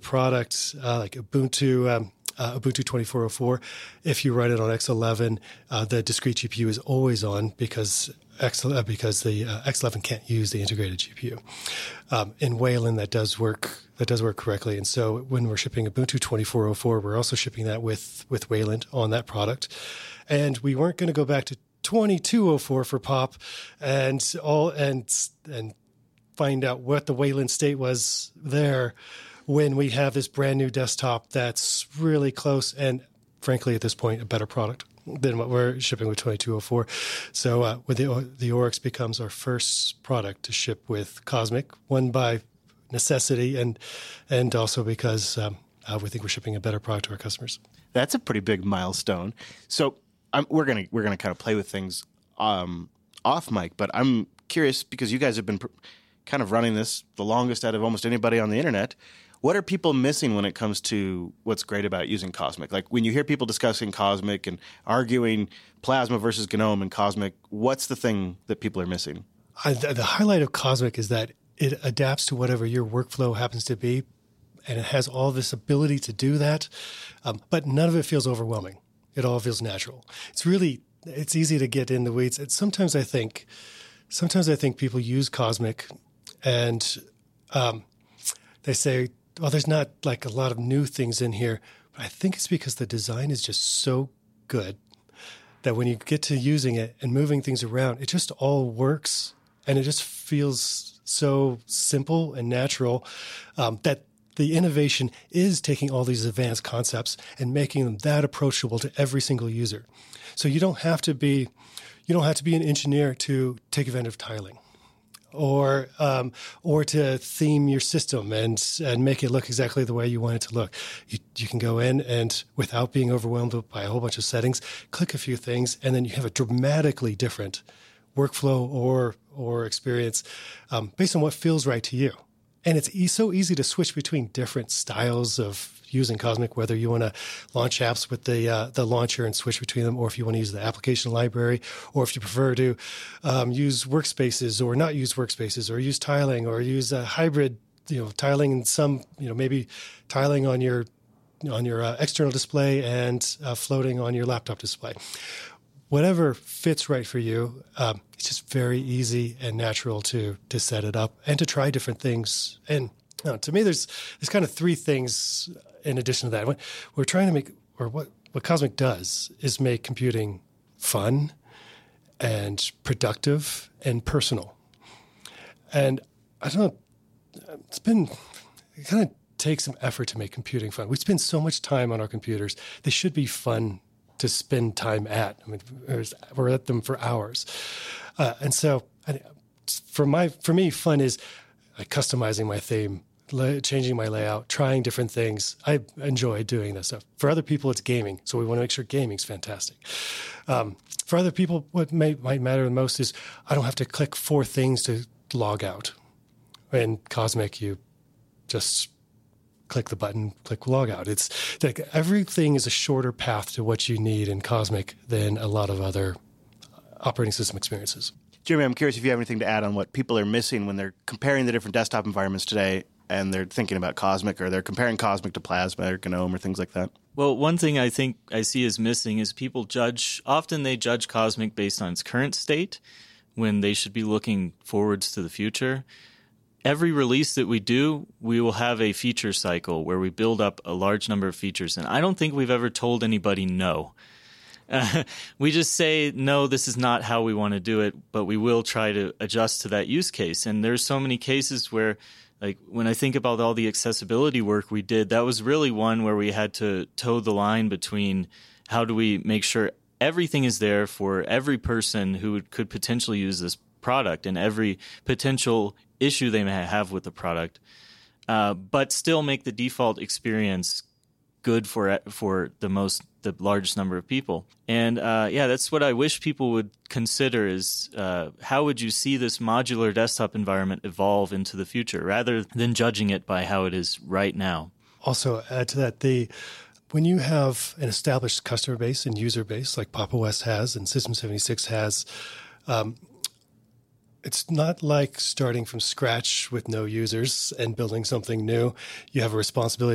product like Ubuntu, Ubuntu 24.04, if you run it on X11, the discrete GPU is always on because the X11 can't use the integrated GPU. In Wayland, that does work correctly. And so when we're shipping Ubuntu 24.04, we're also shipping that with Wayland on that product. And we weren't going to go back to 22.04 for Pop and find out what the Wayland state was there when we have this brand new desktop that's really close and, frankly, at this point, a better product than what we're shipping with 22.04. So with the Oryx becomes our first product to ship with Cosmic, one by necessity and also because we think we're shipping a better product to our customers. That's a pretty big milestone. So we're gonna kind of play with things off mic, but I'm curious because you guys have been kind of running this the longest out of almost anybody on the internet. What are people missing when it comes to what's great about using Cosmic? Like when you hear people discussing Cosmic and arguing Plasma versus GNOME and Cosmic, what's the thing that people are missing? The highlight of Cosmic is that it adapts to whatever your workflow happens to be, and it has all this ability to do that, but none of it feels overwhelming. It all feels natural. It's easy to get in the weeds. And sometimes I think people use Cosmic and they say, well, there's not like a lot of new things in here. But I think it's because the design is just so good that when you get to using it and moving things around, it just all works. And it just feels so simple and natural that the innovation is taking all these advanced concepts and making them that approachable to every single user. So you don't have to be an engineer to take advantage of tiling, or to theme your system and make it look exactly the way you want it to look. You can go in and, without being overwhelmed by a whole bunch of settings, click a few things, and then you have a dramatically different workflow or experience based on what feels right to you. And it's so easy to switch between different styles of using Cosmic, whether you want to launch apps with the launcher and switch between them, or if you want to use the application library, or if you prefer to use workspaces or not use workspaces, or use tiling, or use a hybrid, tiling and some, maybe tiling on your external display and floating on your laptop display. Whatever fits right for you, it's just very easy and natural to set it up and to try different things. And to me, there's kind of three things in addition to that. What we're trying to make, or what Cosmic does, is make computing fun and productive and personal. And I don't know, it kind of takes some effort to make computing fun. We spend so much time on our computers. They should be fun to spend time at. I mean, we're at them for hours. And so for me, fun is customizing my theme, changing my layout, trying different things. I enjoy doing this stuff. For other people, it's gaming. So we want to make sure gaming's fantastic. For other people, what might matter the most is I don't have to click 4 things to log out. In Cosmic, you just click the button, click log out. It's like everything is a shorter path to what you need in Cosmic than a lot of other operating system experiences. Jeremy, I'm curious if you have anything to add on what people are missing when they're comparing the different desktop environments today and they're thinking about Cosmic, or they're comparing Cosmic to Plasma or GNOME or things like that. Well, one thing I think I see as missing is people judge Cosmic based on its current state when they should be looking forwards to the future. Every release that we do, we will have a feature cycle where we build up a large number of features. And I don't think we've ever told anybody no. We just say, no, this is not how we want to do it, but we will try to adjust to that use case. And there's so many cases where, like, when I think about all the accessibility work we did, that was really one where we had to toe the line between how do we make sure everything is there for every person who could potentially use this product and every potential issue they may have with the product, but still make the default experience good for the largest number of people. And that's what I wish people would consider is how would you see this modular desktop environment evolve into the future rather than judging it by how it is right now. Also, add to that, when you have an established customer base and user base like Pop! OS has and System76 has, it's not like starting from scratch with no users and building something new. You have a responsibility